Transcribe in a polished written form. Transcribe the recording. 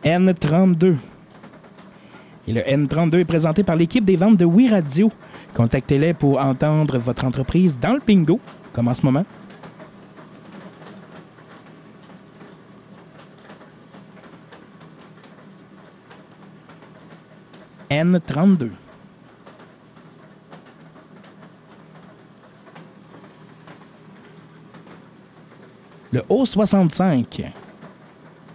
N32. Et le N32 est présenté par l'équipe des ventes de Oui Radio. Contactez-les pour entendre votre entreprise dans le bingo, comme en ce moment. N32. Le O65.